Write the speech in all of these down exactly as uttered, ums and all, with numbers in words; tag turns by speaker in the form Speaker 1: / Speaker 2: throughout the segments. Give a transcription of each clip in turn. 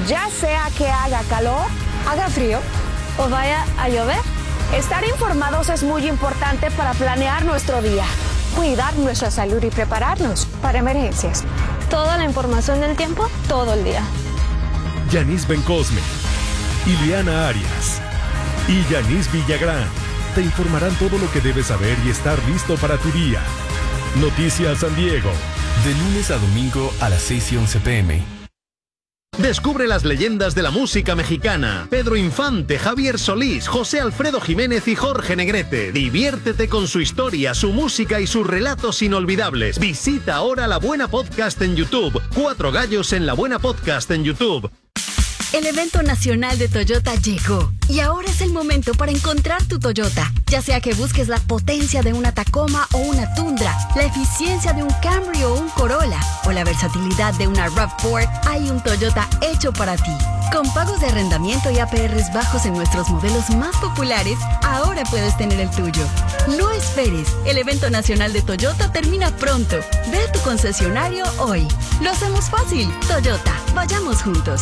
Speaker 1: Ya sea que haga calor,
Speaker 2: haga frío o vaya a llover,
Speaker 1: estar informados es muy importante para planear nuestro día,
Speaker 2: cuidar nuestra salud y prepararnos para emergencias.
Speaker 3: Toda la información del tiempo, todo el día.
Speaker 4: Yanis Bencosme, Ileana Arias y Yanis Villagrán te informarán todo lo que debes saber y estar listo para tu día. Noticias San Diego.
Speaker 5: De lunes a domingo a las seis y once pm.
Speaker 6: Descubre las leyendas de la música mexicana. Pedro Infante, Javier Solís, José Alfredo Jiménez y Jorge Negrete. Diviértete con su historia, su música y sus relatos inolvidables. Visita ahora La Buena Podcast en YouTube. Cuatro gallos en La Buena Podcast en YouTube.
Speaker 7: El evento nacional de Toyota llegó y ahora es el momento para encontrar tu Toyota. Ya sea que busques la potencia de una Tacoma o una Tundra, la eficiencia de un Camry o un Corolla o la versatilidad de una RAV cuatro, hay un Toyota hecho para ti. Con pagos de arrendamiento y A P Rs bajos en nuestros modelos más populares, ahora puedes tener el tuyo. No esperes, el evento nacional de Toyota termina pronto. Ve a tu concesionario hoy. Lo hacemos fácil. Toyota, vayamos juntos.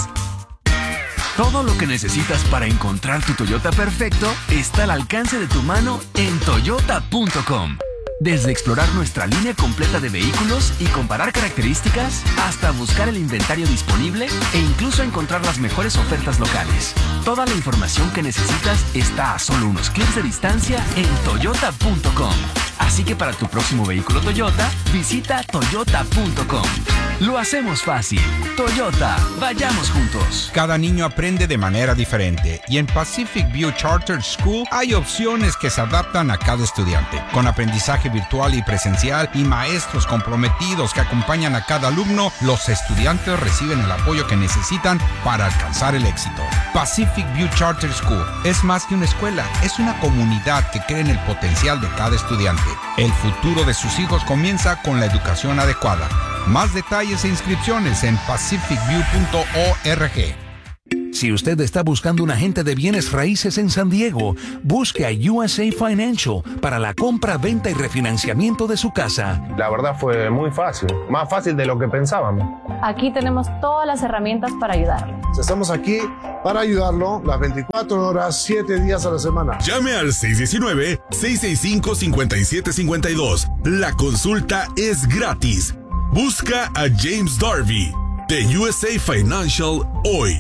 Speaker 8: Todo lo que necesitas para encontrar tu Toyota perfecto está al alcance de tu mano en toyota punto com. Desde explorar nuestra línea completa de vehículos y comparar características, hasta buscar el inventario disponible e incluso encontrar las mejores ofertas locales. Toda la información que necesitas está a solo unos clics de distancia en toyota punto com. Así que para tu próximo vehículo Toyota, visita toyota punto com. Lo hacemos fácil. Toyota, vayamos juntos.
Speaker 9: Cada niño aprende de manera diferente y en Pacific View Charter School hay opciones que se adaptan a cada estudiante. Con aprendizaje virtual y presencial y maestros comprometidos que acompañan a cada alumno, los estudiantes reciben el apoyo que necesitan para alcanzar el éxito. Pacific View Charter School es más que una escuela, es una comunidad que cree en el potencial de cada estudiante. El futuro de sus hijos comienza con la educación adecuada. Más detalles e inscripciones en pacific view punto org.
Speaker 10: Si usted está buscando un agente de bienes raíces en San Diego, busque a U S A Financial para la compra, venta y refinanciamiento de su casa.
Speaker 11: La verdad fue muy fácil, más fácil de lo que pensábamos.
Speaker 3: Aquí tenemos todas las herramientas para ayudarle.
Speaker 12: Estamos aquí para ayudarlo las veinticuatro horas, siete días a la semana.
Speaker 13: Llame al seis uno nueve, seis seis cinco, cinco siete cinco dos. La consulta es gratis. Busca a James Darby de U S A Financial hoy.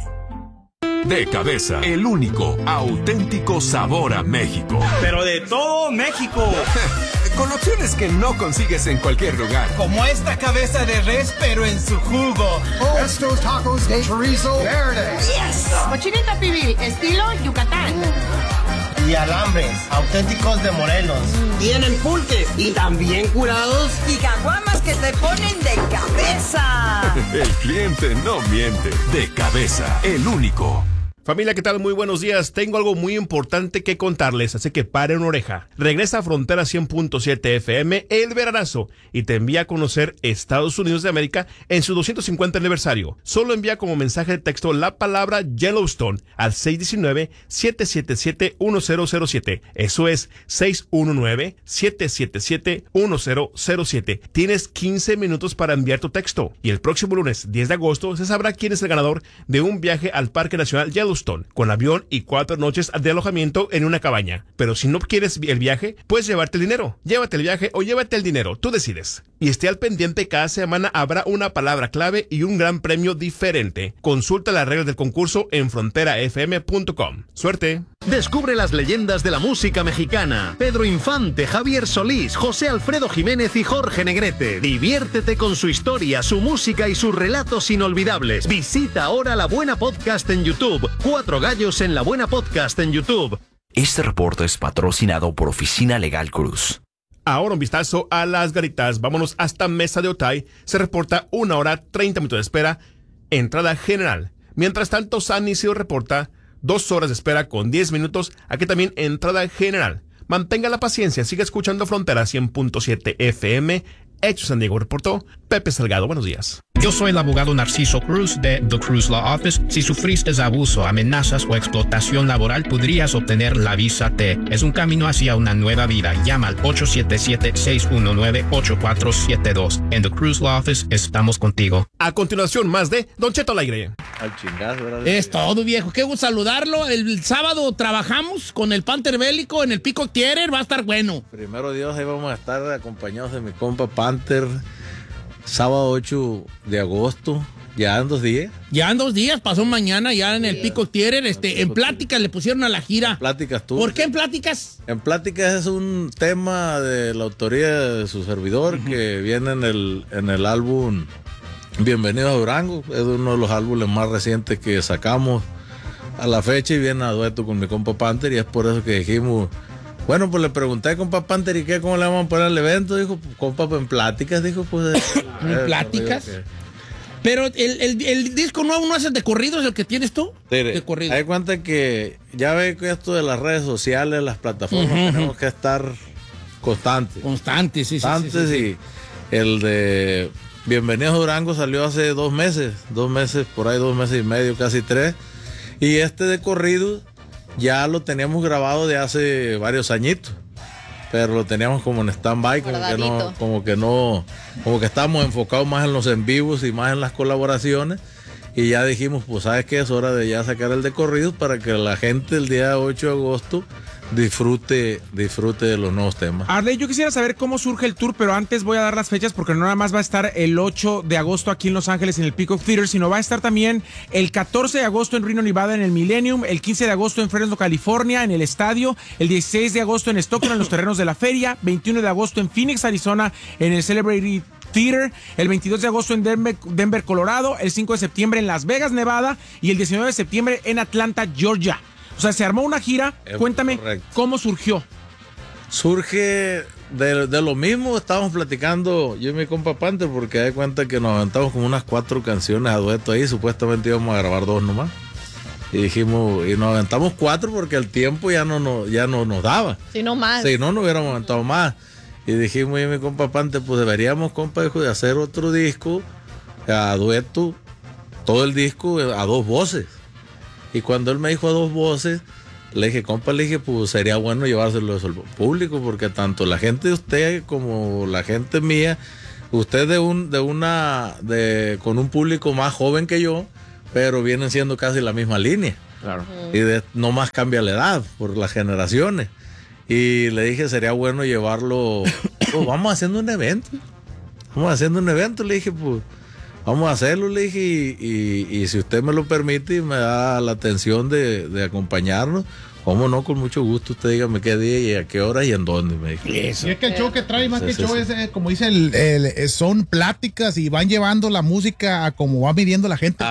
Speaker 14: De Cabeza, el único auténtico sabor a México.
Speaker 15: Pero de todo México.
Speaker 14: Con opciones que no consigues en cualquier lugar.
Speaker 15: Como esta cabeza de res, pero en su jugo.
Speaker 12: Oh, estos tacos de chorizo verde.
Speaker 16: Yes. Cochinita pibil, estilo Yucatán.
Speaker 15: Y alambres, auténticos de Morelos.
Speaker 17: Tienen pulques y también curados.
Speaker 18: Y caguamas que te ponen de cabeza.
Speaker 14: El cliente no miente. De Cabeza, el único.
Speaker 4: Familia, ¿qué tal? Muy buenos días. Tengo algo muy importante que contarles, así que paren una oreja. Regresa a Frontera cien punto siete F M el veranazo y te envía a conocer Estados Unidos de América en su doscientos cincuenta aniversario. Solo envía como mensaje de texto la palabra Yellowstone al seis uno nueve, siete siete siete, uno cero cero siete. Eso es seis uno nueve, siete siete siete, uno cero cero siete. Tienes quince minutos para enviar tu texto y el próximo lunes diez de agosto se sabrá quién es el ganador de un viaje al Parque Nacional Yellowstone, con avión y cuatro noches de alojamiento en una cabaña. Pero si no quieres el viaje, puedes llevarte el dinero. Llévate el viaje o llévate el dinero, tú decides. Y esté al pendiente, cada semana habrá una palabra clave y un gran premio diferente. Consulta las reglas del concurso en frontera f m punto com. ¡Suerte!
Speaker 6: Descubre las leyendas de la música mexicana. Pedro Infante, Javier Solís, José Alfredo Jiménez y Jorge Negrete. Diviértete con su historia, su música y sus relatos inolvidables. Visita ahora La Buena Podcast en YouTube. Cuatro gallos en La Buena Podcast en YouTube.
Speaker 19: Este reporte es patrocinado por Oficina Legal Cruz.
Speaker 4: Ahora un vistazo a las garitas. Vámonos hasta Mesa de Otay. Se reporta una hora treinta minutos de espera. Entrada general. Mientras tanto, San Isidro reporta dos horas de espera con diez minutos. Aquí también entrada general. Mantenga la paciencia. Siga escuchando Frontera cien punto siete F M, Hechos San Diego, reportó Pepe Salgado. Buenos días.
Speaker 20: Yo soy el abogado Narciso Cruz de The Cruz Law Office. Si sufriste abuso, amenazas o explotación laboral, podrías obtener la visa T. Es un camino hacia una nueva vida. Llama al ocho siete siete, seis uno nueve, ocho cuatro siete dos. En The Cruz Law Office estamos contigo.
Speaker 4: A continuación, más de Don Cheto al aire.
Speaker 21: Al chingazo, ¿verdad?
Speaker 22: Es todo, viejo. Qué gusto saludarlo. El sábado trabajamos con el Panther Bélico en el Peacock Theater. Va a estar bueno.
Speaker 21: Primero Dios, ahí vamos a estar acompañados de mi compa Panther. Sábado ocho de agosto, ya en dos días.
Speaker 22: Ya en dos días, pasó mañana ya en el Peacock Theater. Este, en Pláticas le pusieron a la gira.
Speaker 21: En Pláticas tú.
Speaker 22: ¿Por qué en Pláticas?
Speaker 21: En Pláticas es un tema de la autoría de su servidor, uh-huh, que viene en el, en el álbum Bienvenido a Durango. Es uno de los álbumes más recientes que sacamos a la fecha y viene a dueto con mi compa Panther, y es por eso que dijimos... Bueno, pues le pregunté a compa Panther, ¿y qué? ¿Cómo le vamos a poner el evento? Dijo, compa, pues en Pláticas, dijo, pues...
Speaker 22: ¿En Pláticas? Pero el, el, el disco nuevo no es el de corridos, el que tienes tú.
Speaker 21: Sí,
Speaker 22: de corridos.
Speaker 21: Hay cuenta que ya ve que esto de las redes sociales, las plataformas, uh-huh, tenemos que estar constantes.
Speaker 22: Constantes, sí,
Speaker 21: constantes,
Speaker 22: sí, sí, sí,
Speaker 21: sí. Y el de Bienvenidos a Durango salió hace dos meses, dos meses, por ahí dos meses y medio, casi tres. Y este de corridos ya lo teníamos grabado de hace varios añitos, pero lo teníamos como en stand-by, como que no, como que no, como que estábamos enfocados más en los en vivos y más en las colaboraciones, y ya dijimos, pues sabes que es hora de ya sacar el de corridos para que la gente el día ocho de agosto disfrute, disfrute de los nuevos temas.
Speaker 23: Arley, yo quisiera saber cómo surge el tour, pero antes voy a dar las fechas porque no nada más va a estar el ocho de agosto aquí en Los Ángeles en el Peacock Theater, sino va a estar también el catorce de agosto en Reno, Nevada en el Millennium, el quince de agosto en Fresno, California en el estadio, el dieciséis de agosto en Stockton en los terrenos de la feria, veintiuno de agosto en Phoenix, Arizona en el Celebrity Theater, el veintidós de agosto en Denver, Denver, Colorado, el cinco de septiembre en Las Vegas, Nevada y el diecinueve de septiembre en Atlanta, Georgia. O sea, se armó una gira. Es Cuéntame correcto. ¿Cómo surgió?
Speaker 21: Surge de, de lo mismo, estábamos platicando yo y mi compa Panther, porque hay cuenta que nos aventamos como unas cuatro canciones a dueto ahí, supuestamente íbamos a grabar dos nomás. Y dijimos, y nos aventamos cuatro porque el tiempo ya no, no, ya no nos daba.
Speaker 3: Si no más.
Speaker 21: Si no, no hubiéramos aventado más. Y dijimos yo y mi compa Panther, pues deberíamos, compa, de hacer otro disco a dueto, todo el disco a dos voces. Y cuando él me dijo a dos voces, le dije, compa, le dije, pues sería bueno llevárselo al público, porque tanto la gente de usted como la gente mía, usted de un, de una, de, con un público más joven que yo, pero vienen siendo casi la misma línea.
Speaker 22: Claro.
Speaker 21: Y de, no más cambia la edad por las generaciones. Y le dije, sería bueno llevarlo, pues vamos haciendo un evento. Vamos haciendo un evento, le dije, pues... Vamos a hacerlo, le dije, y, y, y si usted me lo permite y me da la atención de, de acompañarnos, cómo no, con mucho gusto, usted dígame qué día y a qué hora y en dónde, me dijo.
Speaker 24: Eso. Y es que el show que trae, más
Speaker 21: sí,
Speaker 24: que
Speaker 21: sí,
Speaker 24: show,
Speaker 21: sí.
Speaker 24: es, eh, como dice, el, el, son pláticas y van llevando la música a como va midiendo la gente.